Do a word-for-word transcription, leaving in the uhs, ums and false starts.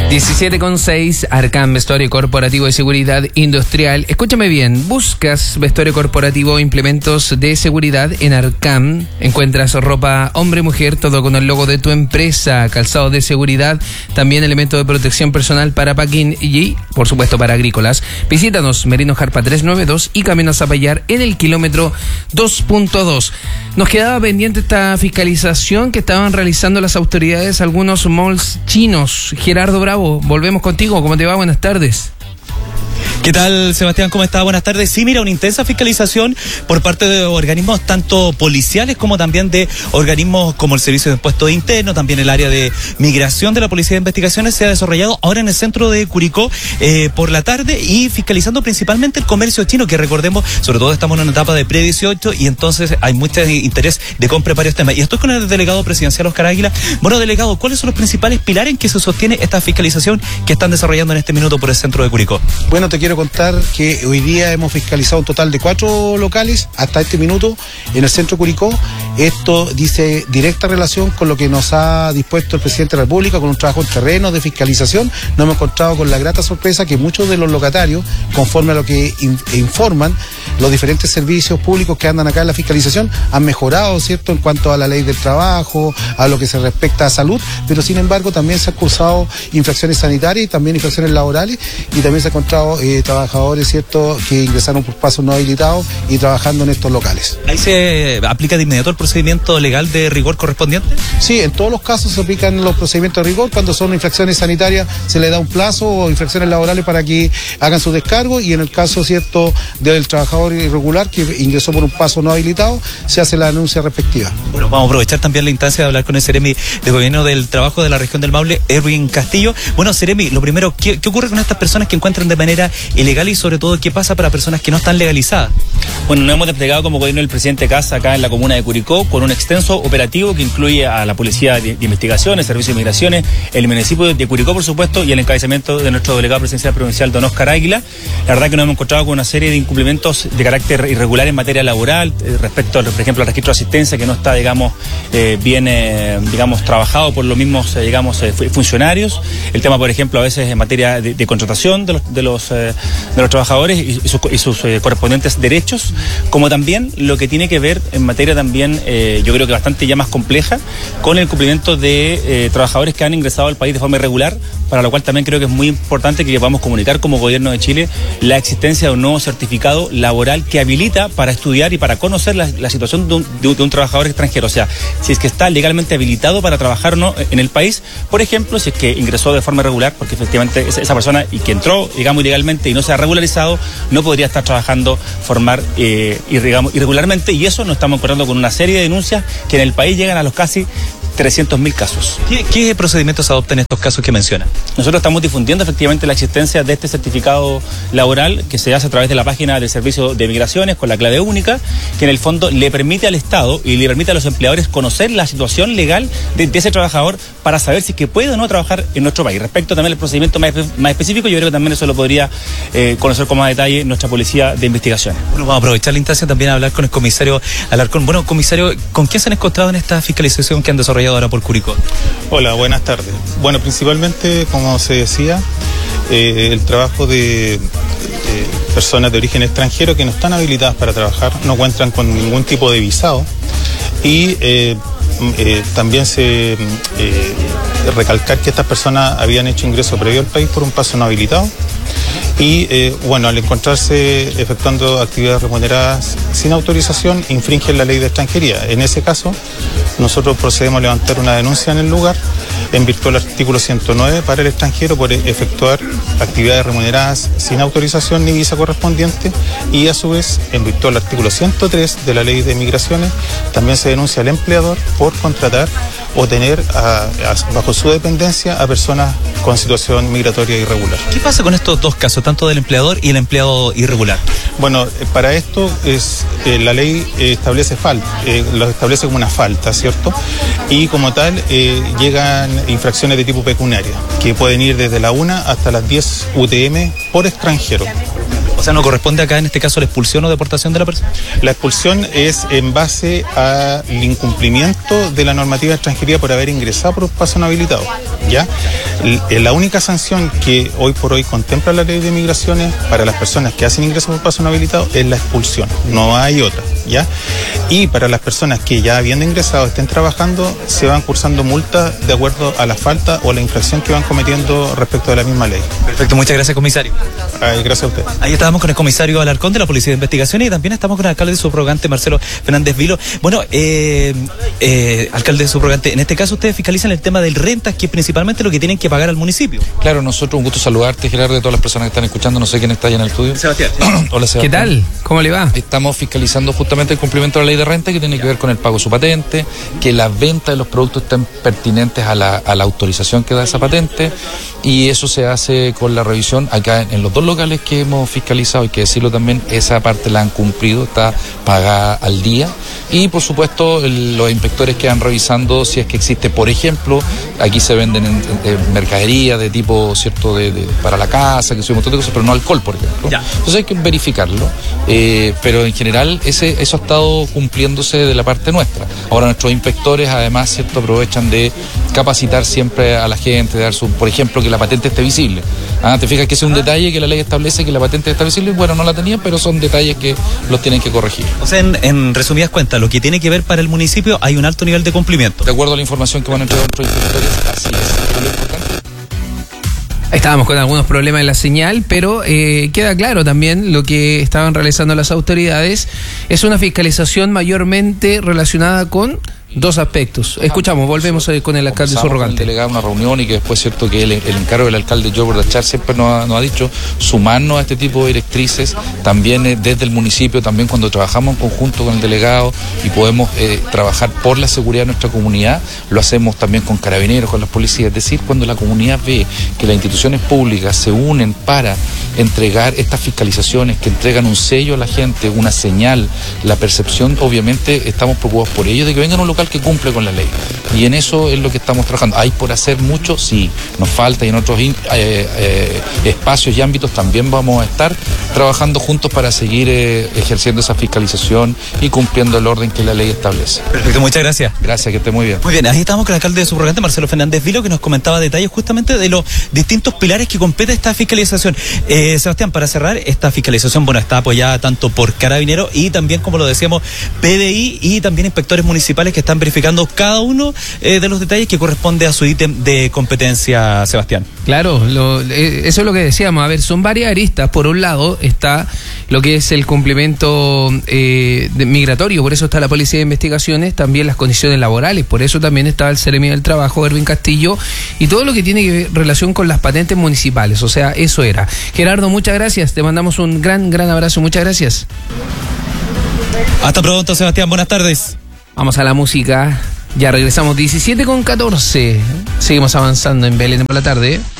diecisiete con seis, Arcam, vestuario corporativo de seguridad industrial. Escúchame bien, buscas vestuario corporativo o implementos de seguridad en Arcam. Encuentras ropa hombre-mujer, todo con el logo de tu empresa, calzado de seguridad, también elementos de protección personal para packing y, por supuesto, para agrícolas. Visítanos, Merino Jarpa trescientos noventa y dos y Camino a Zapallar en el kilómetro dos punto dos. Nos quedaba pendiente esta fiscalización que estaban realizando las autoridades, algunos malls chinos. Gerardo Bravo, volvemos contigo. ¿Cómo te va? Buenas tardes. ¿Qué tal, Sebastián? ¿Cómo está? Buenas tardes. Sí, mira, una intensa fiscalización por parte de organismos tanto policiales como también de organismos como el Servicio de Impuestos Internos, también el área de migración de la Policía de Investigaciones se ha desarrollado ahora en el centro de Curicó eh, por la tarde y fiscalizando principalmente el comercio chino, que recordemos, sobre todo estamos en una etapa de pre dieciocho y entonces hay mucho interés de compra de varios temas. Y estoy con el delegado presidencial Oscar Águila. Bueno, delegado, ¿cuáles son los principales pilares en que se sostiene esta fiscalización que están desarrollando en este minuto por el centro de Curicó? Bueno, te quiero contar que hoy día hemos fiscalizado un total de cuatro locales hasta este minuto en el centro de Curicó. Esto dice directa relación con lo que nos ha dispuesto el presidente de la República, con un trabajo en terreno de fiscalización. Nos hemos encontrado con la grata sorpresa que muchos de los locatarios, conforme a lo que in- informan los diferentes servicios públicos que andan acá en la fiscalización, han mejorado, ¿cierto?, en cuanto a la ley del trabajo, a lo que se respecta a salud, pero sin embargo también se han cursado infracciones sanitarias y también infracciones laborales, y también se han encontrado eh, trabajadores, ¿cierto?, que ingresaron por pasos no habilitados y trabajando en estos locales. ¿Ahí se aplica de inmediato el procedimiento legal de rigor correspondiente? Sí, en todos los casos se aplican los procedimientos de rigor. Cuando son infracciones sanitarias se le da un plazo, o infracciones laborales para que hagan su descargo, y en el caso, ¿cierto?, del trabajador irregular que ingresó por un paso no habilitado, se hace la denuncia respectiva. Bueno, vamos a aprovechar también la instancia de hablar con el Seremi de Gobierno del Trabajo de la región del Maule, Erwin Castillo. Bueno, Seremi, lo primero, ¿qué, qué ocurre con estas personas que encuentran de manera ilegal y sobre todo qué pasa para personas que no están legalizadas? Bueno, nos hemos desplegado como gobierno del presidente Kast acá en la comuna de Curicó con un extenso operativo que incluye a la Policía de, de Investigaciones, Servicio de Migraciones, el municipio de Curicó, por supuesto, y el encabezamiento de nuestro delegado presidencial provincial, don Oscar Águila. La verdad que nos hemos encontrado con una serie de incumplimientos de carácter irregular en materia laboral, eh, respecto, por ejemplo, al registro de asistencia que no está, digamos, eh, bien, eh, digamos, trabajado por los mismos, eh, digamos, eh, funcionarios. El tema, por ejemplo, a veces en materia de, de contratación de los, de los, eh, de los trabajadores y, y sus, y sus eh, correspondientes derechos, como también lo que tiene que ver en materia también, eh, yo creo que bastante ya más compleja, con el cumplimiento de eh, trabajadores que han ingresado al país de forma irregular, para lo cual también creo que es muy importante que podamos comunicar como gobierno de Chile la existencia de un nuevo certificado laboral que habilita para estudiar y para conocer la, la situación de un, de, un, de un trabajador extranjero. O sea, si es que está legalmente habilitado para trabajar o no en el país, por ejemplo, si es que ingresó de forma irregular, porque efectivamente esa, esa persona y que entró, digamos, ilegalmente y no se ha regularizado, no podría estar trabajando, formar eh, y, digamos, irregularmente, y eso nos estamos encontrando con una serie de denuncias que en el país llegan a los casi trescientos mil casos. ¿Qué, ¿Qué procedimientos se adoptan en estos casos que menciona? Nosotros estamos difundiendo efectivamente la existencia de este certificado laboral que se hace a través de la página del Servicio de Migraciones con la clave única, que en el fondo le permite al Estado y le permite a los empleadores conocer la situación legal de, de ese trabajador para saber si es que puede o no trabajar en nuestro país. Respecto también al procedimiento más, más específico, yo creo que también eso lo podría eh, conocer con más detalle nuestra Policía de Investigaciones. Bueno, vamos a aprovechar la instancia también a hablar con el comisario Alarcón. Bueno, comisario, ¿con qué se han encontrado en esta fiscalización que han desarrollado ahora por Curicó? Hola, buenas tardes. Bueno, principalmente, como se decía, eh, el trabajo de eh, personas de origen extranjero que no están habilitadas para trabajar, no cuentan con ningún tipo de visado, y eh, eh, también se eh, recalcar que estas personas habían hecho ingreso previo al país por un paso no habilitado. Y eh, bueno, al encontrarse efectuando actividades remuneradas sin autorización, infringen la ley de extranjería. En ese caso, nosotros procedemos a levantar una denuncia en el lugar en virtud del artículo ciento nueve para el extranjero por efectuar actividades remuneradas sin autorización ni visa correspondiente, y a su vez, en virtud del artículo ciento tres de la ley de migraciones, también se denuncia al empleador por contratar o tener a, a, bajo su dependencia a personas con situación migratoria irregular. ¿Qué pasa con estos dos casos, tanto del empleador y el empleado irregular? Bueno, eh, para esto es eh, la ley eh, establece falta, eh, lo establece como una falta, ¿cierto? Y como tal eh, llegan infracciones de tipo pecuniaria, que pueden ir desde la una hasta las diez U T M por extranjero. O sea, ¿no corresponde acá en este caso la expulsión o deportación de la persona? La expulsión es en base al incumplimiento de la normativa de extranjería por haber ingresado por un paso no habilitado, ¿ya? L- La única sanción que hoy por hoy contempla la ley de migraciones para las personas que hacen ingreso por paso no habilitado es la expulsión, no hay otra, ¿ya? Y para las personas que ya habiendo ingresado estén trabajando, se van cursando multas de acuerdo a la falta o la infracción que van cometiendo respecto de la misma ley. Perfecto, muchas gracias, comisario. Ay, gracias a usted. Ahí estábamos con el comisario Alarcón de la Policía de Investigaciones y también estamos con el alcalde subrogante Marcelo Fernández Vilo. Bueno, eh, eh, alcalde subrogante, en este caso ustedes fiscalizan el tema del rentas, que es principalmente lo que tienen que pagar al municipio. Claro, nosotros un gusto saludarte, Gerardo, de todas las personas que están escuchando, no sé quién está allá en el estudio. Sebastián. Hola, Sebastián. ¿Qué tal? ¿Cómo le va? Estamos fiscalizando justamente el cumplimiento de la ley de renta, que tiene que ver con el pago de su patente, que la venta de los productos estén pertinentes a la, a la autorización que da esa patente, y eso se hace con la revisión acá en, en los dos locales que hemos fiscalizado, hay que decirlo también, esa parte la han cumplido, está pagada al día, y por supuesto el, los inspectores quedan revisando si es que existe, por ejemplo, aquí se venden en, en, en mercadería de tipo, cierto, de, de, para la casa, que soy un montón de cosas, pero no alcohol, por ejemplo. Ya. Entonces hay que verificarlo, eh, pero en general ese, eso ha estado cumpliéndose de la parte nuestra. Ahora nuestros inspectores además, cierto, aprovechan de capacitar siempre a la gente, de dar su, por ejemplo, que la patente esté visible. Ah, te fijas que ese es un detalle que la ley establece, que la patente está visible, bueno, no la tenía, pero son detalles que los tienen que corregir. O sea, en, en resumidas cuentas, lo que tiene que ver para el municipio, hay un alto nivel de cumplimiento. De acuerdo a la información que van a entregar nuestros inspectores, así es. Pero lo importante... Estábamos con algunos problemas en la señal, pero eh, queda claro también lo que estaban realizando las autoridades. Es una fiscalización mayormente relacionada con dos aspectos. Escuchamos, volvemos con el alcalde subrogante. El delegado una reunión y que después, cierto, que el, el encargo del alcalde Joe Bordachar siempre nos ha, nos ha dicho sumarnos a este tipo de directrices, también eh, desde el municipio, también cuando trabajamos en conjunto con el delegado y podemos eh, trabajar por la seguridad de nuestra comunidad, lo hacemos también con carabineros, con las policías, es decir, cuando la comunidad ve que las instituciones públicas se unen para entregar estas fiscalizaciones, que entregan un sello a la gente, una señal, la percepción, obviamente estamos preocupados por ello, de que vengan a un local que cumple con la ley. Y en eso es lo que estamos trabajando. ¿Hay por hacer mucho? Sí, nos falta, y en otros eh, eh, espacios y ámbitos también vamos a estar trabajando juntos para seguir eh, ejerciendo esa fiscalización y cumpliendo el orden que la ley establece. Perfecto, muchas gracias. Gracias, que esté muy bien. Muy bien, ahí estamos con el alcalde subrogante Marcelo Fernández Vilo, que nos comentaba detalles justamente de los distintos pilares que completa esta fiscalización. Eh, Sebastián, para cerrar, esta fiscalización, bueno, está apoyada tanto por Carabineros y también, como lo decíamos, P D I y también inspectores municipales que están verificando cada uno eh, de los detalles que corresponde a su ítem de competencia, Sebastián. Claro, lo, eh, eso es lo que decíamos. A ver, son varias aristas. Por un lado está lo que es el cumplimiento eh, de migratorio, por eso está la Policía de Investigaciones, también las condiciones laborales, por eso también está el Seremi del Trabajo, Erwin Castillo, y todo lo que tiene que ver, relación con las patentes municipales. O sea, eso era. Gerardo, muchas gracias. Te mandamos un gran, gran abrazo. Muchas gracias. Hasta pronto, Sebastián. Buenas tardes. Vamos a la música. Ya regresamos diecisiete con catorce. Seguimos avanzando en Belén por la tarde.